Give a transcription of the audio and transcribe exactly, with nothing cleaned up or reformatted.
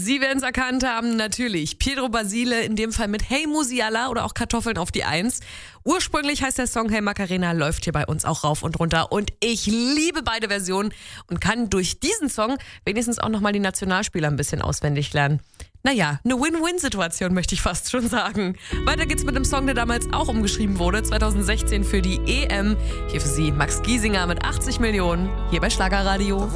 Sie werden es erkannt haben, natürlich. Pedro Basile, in dem Fall mit Hey Musiala oder auch Kartoffeln auf die Eins. Ursprünglich heißt der Song Hey Macarena, läuft hier bei uns auch rauf und runter. Und ich liebe beide Versionen und kann durch diesen Song wenigstens auch nochmal die Nationalspieler ein bisschen auswendig lernen. Naja, eine Win-Win-Situation möchte ich fast schon sagen. Weiter geht's mit einem Song, der damals auch umgeschrieben wurde, zwanzig sechzehn für die E M. Hier für Sie Max Giesinger mit achtzig Millionen, hier bei Schlagerradio.